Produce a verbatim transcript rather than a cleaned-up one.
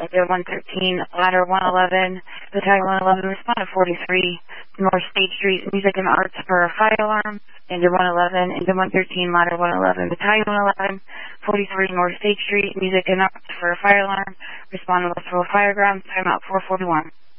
Engine one thirteen, Ladder one eleven, Battalion one eleven, respond to forty-three, North State Street, Music and Arts for a fire alarm. Engine one eleven, Engine one thirteen, Ladder one eleven, Battalion one eleven, forty-three, North State Street, Music and Arts for a fire alarm. Respond to Westfield Firegrounds, timeout four forty-one.